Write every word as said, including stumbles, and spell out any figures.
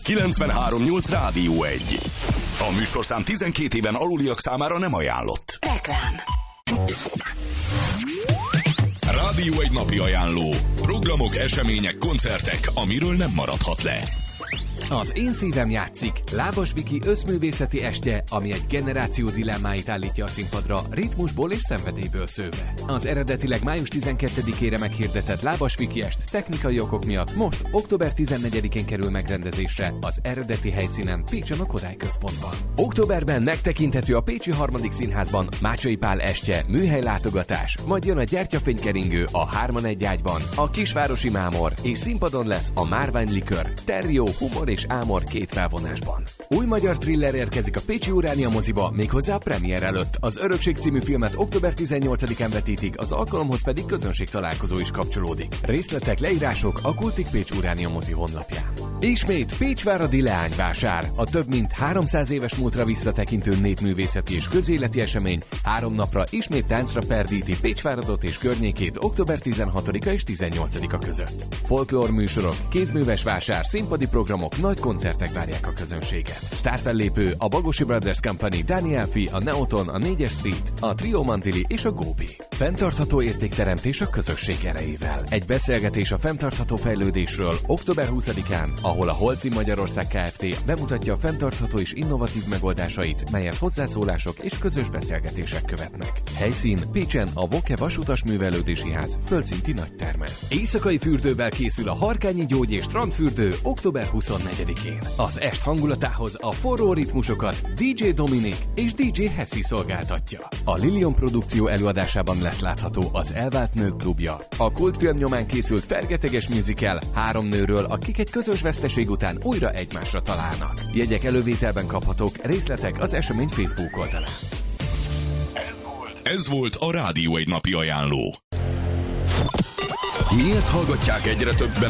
kilencvenhárom nyolc Rádió egy. A műsorszám tizenkét éven aluliak számára nem ajánlott. Reklám. Rádió egy napi ajánló. Programok, események, koncertek, amiről nem maradhat le. Az Én szívem játszik. Lábas Viki összművészeti estje, ami egy generáció dilemmáit állítja a színpadra, ritmusból és szenvedélyből szőve. Az eredetileg május tizenkettedikére meghirdetett Lábas Viki est technikai okok miatt most, október tizennegyedikén kerül megrendezésre az eredeti helyszínen, Pécsen a Kodály Központban. Októberben megtekinthető a Pécsi Harmadik Színházban Mácsai Pál estje, műhelylátogatás, majd jön a Gyertyafénykeringő a Hárman egy ágyban, a Kisvárosi Mámor, és színpadon lesz a Márvány-likör, Terrió, humor és ámor két felvonásban. Új magyar thriller érkezik a Pécsi Uránia moziba, méghozzá a premier előtt. Az Örökség című filmet október tizennyolcadikán vetítik, az alkalomhoz pedig közönség találkozó is kapcsolódik. Részletek, leírások a Kultik Pécs Uránia mozi honlapján. Ismét Pécsváradi leányvásár, a több mint háromszáz éves múltra visszatekintő népművészeti és közéleti esemény három napra ismét táncra perdíti Pécsváradot és környékét október tizenhatodika és tizennyolcadika között. Folklór műsorok, kézműves vásár, színpadi programok, nagy koncertek várják a közönséget. Sztárfellépő a Bagosi Brothers Company, Daniel Fi, a Neoton, a négyes Street, a Trio Mantili és a Góbi. Fenntartható értékteremtés a közösség erejével. Egy beszélgetés a fenntartható fejlődésről október huszadikán, ahol a Holcim Magyarország Kft. Bemutatja a fenntartható és innovatív megoldásait, melyet hozzászólások és közös beszélgetések követnek. Helyszín Pécsen a Voke Vasutas Művelődési Ház földszinti nagyterme. Éjszakai fürdővel készül a Harkányi Gyógy és Strandfürdő október huszonnegyedikén. Az est hangulatához a forró ritmusokat dé dzsé Dominik és dé dzsé Hessi szolgáltatja. A Lilion produkció előadásában lesz látható az Elvált Nők klubja. A kultfilm nyomán készült fergeteges musical három nőről, akik egy közös veszteség után újra egymásra találnak. Jegyek elővételben kaphatók, részletek az esemény Facebook oldalán. Ez volt a Rádió egy napi ajánló. Miért hallgatják egyre többen